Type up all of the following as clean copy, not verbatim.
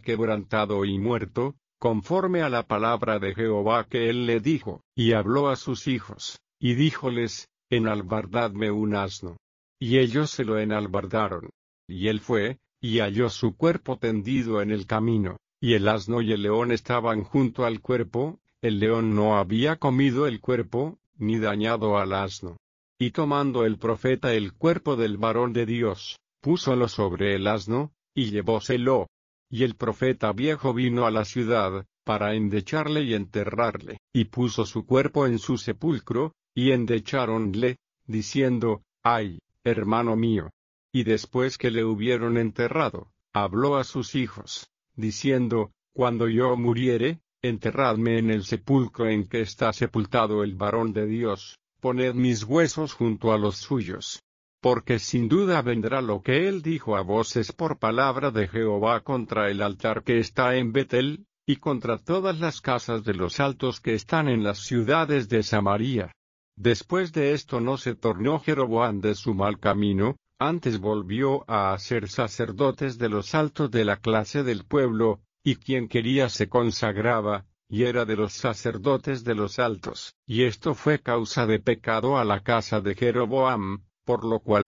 quebrantado y muerto, conforme a la palabra de Jehová que él le dijo, y habló a sus hijos, y díjoles, enalbardadme un asno. Y ellos se lo enalbardaron. Y él fue, y halló su cuerpo tendido en el camino, y el asno y el león estaban junto al cuerpo, el león no había comido el cuerpo, ni dañado al asno. Y tomando el profeta el cuerpo del varón de Dios, púsolo sobre el asno, y llevóselo. Y el profeta viejo vino a la ciudad, para endecharle y enterrarle, y puso su cuerpo en su sepulcro, y endecháronle, diciendo, ay, hermano mío. Y después que le hubieron enterrado, habló a sus hijos, diciendo, cuando yo muriere, enterradme en el sepulcro en que está sepultado el varón de Dios, poned mis huesos junto a los suyos. Porque sin duda vendrá lo que él dijo a voces por palabra de Jehová contra el altar que está en Betel, y contra todas las casas de los altos que están en las ciudades de Samaria. Después de esto no se tornó Jeroboam de su mal camino, antes volvió a hacer sacerdotes de los altos de la clase del pueblo, y quien quería se consagraba, y era de los sacerdotes de los altos, y esto fue causa de pecado a la casa de Jeroboam, por lo cual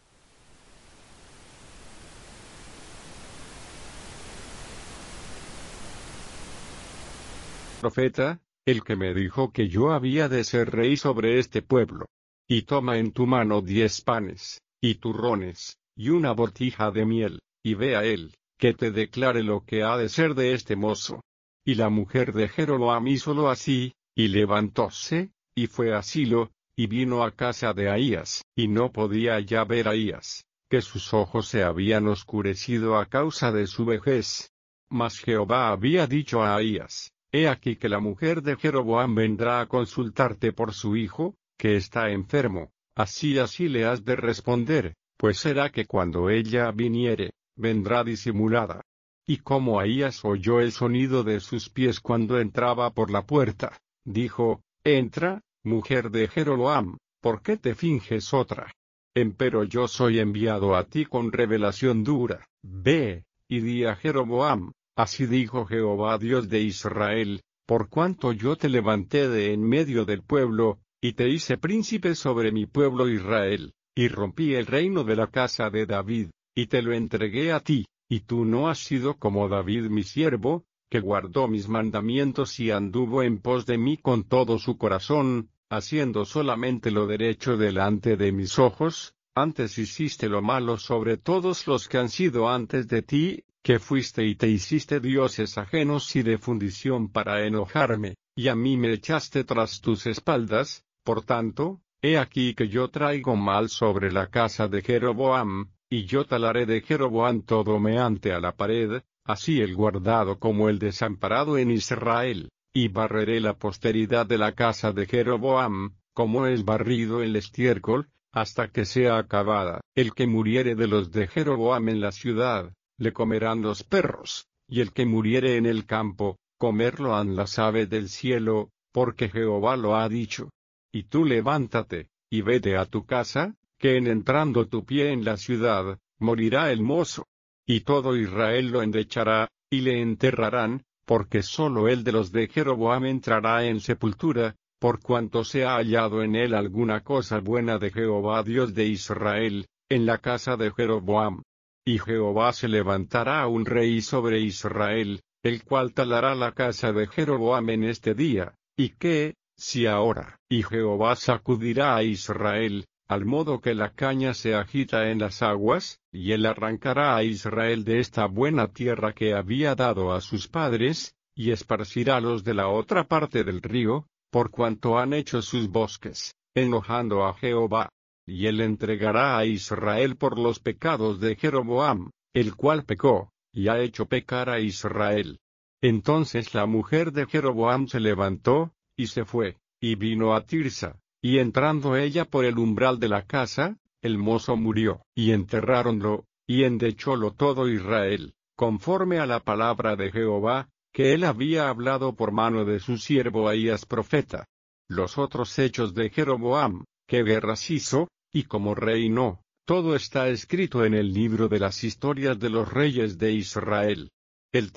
profeta, el que me dijo que yo había de ser rey sobre este pueblo. Y toma en tu mano 10 panes, y turrones, y una botija de miel, y ve a él, que te declare lo que ha de ser de este mozo. Y la mujer de Jeroboam hízolo así, y levantóse, y fue a Silo, y vino a casa de Ahías, y no podía ya ver a Ahías, que sus ojos se habían oscurecido a causa de su vejez. Mas Jehová había dicho a Ahías, he aquí que la mujer de Jeroboam vendrá a consultarte por su hijo, que está enfermo, así le has de responder, pues será que cuando ella viniere, vendrá disimulada. Y como Ahías oyó el sonido de sus pies cuando entraba por la puerta, dijo, entra, mujer de Jeroboam, ¿por qué te finges otra? Empero yo soy enviado a ti con revelación dura, ve, y di a Jeroboam, así dijo Jehová Dios de Israel, por cuanto yo te levanté de en medio del pueblo, y te hice príncipe sobre mi pueblo Israel, y rompí el reino de la casa de David, y te lo entregué a ti, y tú no has sido como David mi siervo, que guardó mis mandamientos y anduvo en pos de mí con todo su corazón, haciendo solamente lo derecho delante de mis ojos. Antes hiciste lo malo sobre todos los que han sido antes de ti, que fuiste y te hiciste dioses ajenos y de fundición para enojarme, y a mí me echaste tras tus espaldas. Por tanto, he aquí que yo traigo mal sobre la casa de Jeroboam, y yo talaré de Jeroboam todo meante a la pared, así el guardado como el desamparado en Israel, y barreré la posteridad de la casa de Jeroboam, como es barrido el estiércol, hasta que sea acabada. El que muriere de los de Jeroboam en la ciudad, le comerán los perros, y el que muriere en el campo, comerlo han las aves del cielo, porque Jehová lo ha dicho. Y tú levántate, y vete a tu casa, que en entrando tu pie en la ciudad, morirá el mozo. Y todo Israel lo endechará, y le enterrarán, porque sólo el de los de Jeroboam entrará en sepultura, por cuanto se ha hallado en él alguna cosa buena de Jehová Dios de Israel, en la casa de Jeroboam. Y Jehová se levantará un rey sobre Israel, el cual talará la casa de Jeroboam en este día, y que, si ahora, y Jehová sacudirá a Israel, al modo que la caña se agita en las aguas, y él arrancará a Israel de esta buena tierra que había dado a sus padres, y esparcirálos de la otra parte del río, por cuanto han hecho sus bosques, enojando a Jehová. Y él entregará a Israel por los pecados de Jeroboam, el cual pecó, y ha hecho pecar a Israel. Entonces la mujer de Jeroboam se levantó, y se fue, y vino a Tirsa, y entrando ella por el umbral de la casa, el mozo murió, y enterráronlo, y endechólo todo Israel, conforme a la palabra de Jehová, que él había hablado por mano de su siervo Ahías profeta. Los otros hechos de Jeroboam, que guerras hizo, y como reinó, todo está escrito en el libro de las historias de los reyes de Israel.